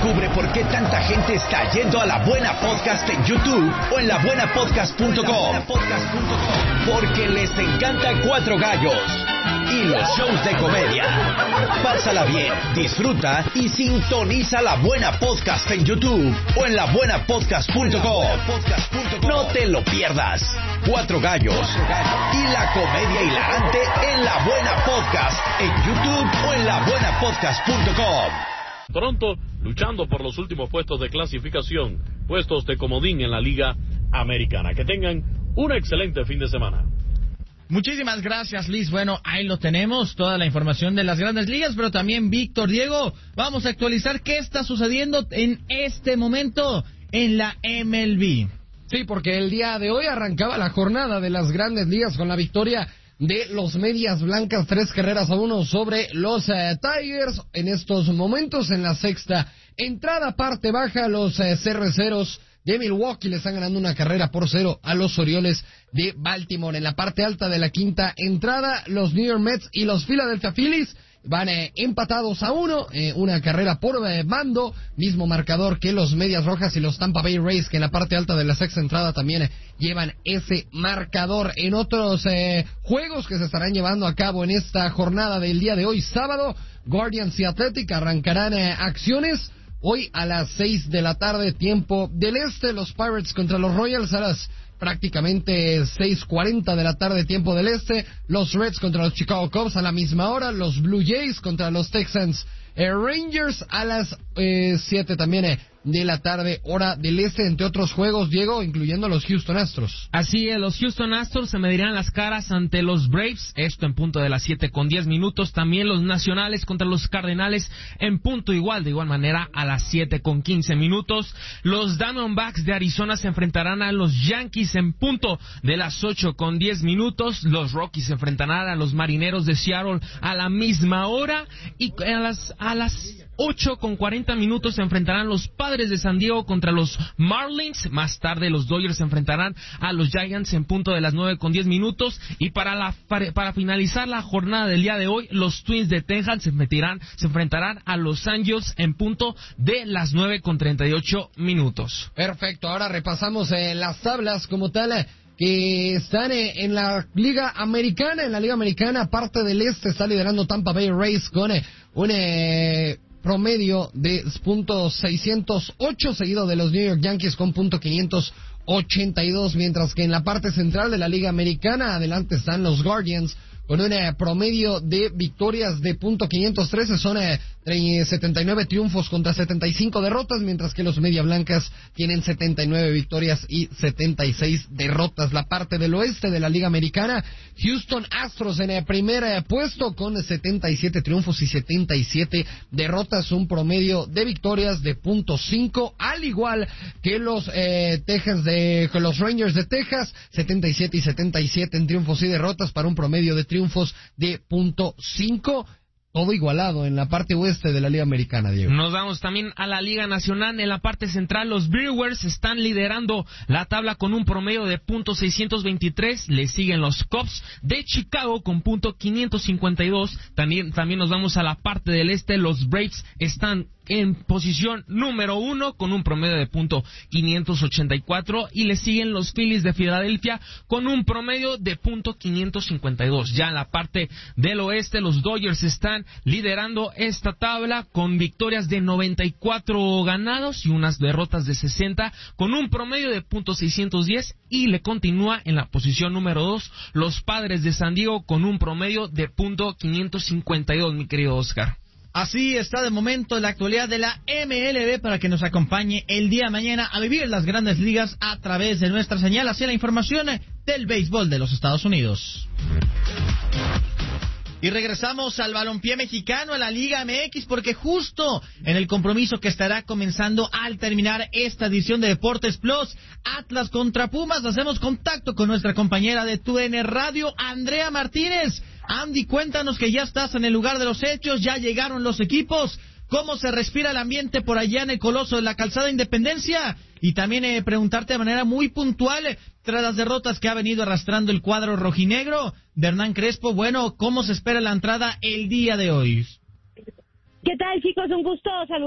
Descubre por qué tanta gente está yendo a La Buena Podcast en YouTube o en labuenapodcast.com. Porque les encanta Cuatro Gallos y los shows de comedia. Pásala bien, disfruta y sintoniza La Buena Podcast en YouTube o en labuenapodcast.com. No te lo pierdas. Cuatro Gallos y la comedia hilarante en La Buena Podcast en YouTube o en labuenapodcast.com. Toronto luchando por los últimos puestos de clasificación, puestos de comodín en la Liga Americana. Que tengan un excelente fin de semana. Muchísimas gracias, Liz. Bueno, ahí lo tenemos, toda la información de las grandes ligas, pero también, Víctor, Diego, vamos a actualizar qué está sucediendo en este momento en la MLB. Sí, porque el día de hoy arrancaba la jornada de las grandes ligas con la victoria de los Medias Blancas, 3-1 sobre los Tigers. En estos momentos, en la sexta entrada, parte baja, los Cerveceros de Milwaukee le están ganando 1-0 a los Orioles de Baltimore. En la parte alta de la quinta entrada, los New York Mets y los Philadelphia Phillies van empatados a 1, 1 por bando, mismo marcador que los Medias Rojas y los Tampa Bay Rays, que en la parte alta de la sexta entrada también llevan ese marcador. En otros juegos que se estarán llevando a cabo en esta jornada del día de hoy, sábado, Guardians y Athletic arrancarán acciones hoy a las 6 de la tarde, tiempo del este. Los Pirates contra los Royals a las prácticamente 6:40 de la tarde, tiempo del este. Los Reds contra los Chicago Cubs a la misma hora. Los Blue Jays contra los Texans Rangers a las 7 también de la tarde, hora del este, entre otros juegos, Diego, incluyendo los Houston Astros. Así es, los Houston Astros se medirán las caras ante los Braves, esto en punto de las 7:10. También los Nacionales contra los Cardenales en punto de igual manera a las 7:15. Los Diamondbacks de Arizona se enfrentarán a los Yankees en punto de las 8:10. Los Rockies se enfrentarán a los Marineros de Seattle a la misma hora, y a las 8:40 se enfrentarán los Padres de San Diego contra los Marlins. Más tarde los Dodgers se enfrentarán a los Giants en punto de las 9:10. Y para finalizar la jornada del día de hoy, los Twins de Texas se enfrentarán a los Angels en punto de las 9:38. Perfecto, ahora repasamos las tablas como tal que están en la Liga Americana. En la Liga Americana, parte del este, está liderando Tampa Bay Rays con un promedio de .608, seguido de los New York Yankees con .582, mientras que en la parte central de la Liga Americana, adelante están los Guardians con un promedio de victorias de .513, son 79 triunfos contra 75 derrotas, mientras que los Media Blancas tienen 79 victorias y 76 derrotas. La parte del oeste de la Liga Americana, Houston Astros en el primer puesto con 77 triunfos y 77 derrotas, un promedio de victorias de .5, al igual que los los Rangers de Texas, 77 y 77 en triunfos y derrotas para un promedio de triunfos de .5. Todo igualado en la parte oeste de la Liga Americana, Diego. Nos vamos también a la Liga Nacional. En la parte central, los Brewers están liderando la tabla con un promedio de .623. Le siguen los Cubs de Chicago con .552. También nos vamos a la parte del este. Los Braves están en posición número 1 con un promedio de .584, y le siguen los Phillies de Filadelfia con un promedio de .552. Ya en la parte del oeste, los Dodgers están liderando esta tabla con victorias de 94 ganados y unas derrotas de 60, con un promedio de .610, y le continúa en la posición número 2 los Padres de San Diego con un promedio de .552, mi querido Oscar. Así está de momento la actualidad de la MLB, para que nos acompañe el día de mañana a vivir las grandes ligas a través de nuestra señal hacia la información del béisbol de los Estados Unidos. Y regresamos al balompié mexicano, a la Liga MX, porque justo en el compromiso que estará comenzando al terminar esta edición de Deportes Plus, Atlas contra Pumas, hacemos contacto con nuestra compañera de TUDN Radio, Andrea Martínez. Andy, cuéntanos que ya estás en el lugar de los hechos, ya llegaron los equipos. ¿Cómo se respira el ambiente por allá en el Coloso de la Calzada Independencia? Y también preguntarte de manera muy puntual, tras las derrotas que ha venido arrastrando el cuadro rojinegro de Hernán Crespo, bueno, ¿cómo se espera la entrada el día de hoy? ¿Qué tal, chicos? Un gusto saludar.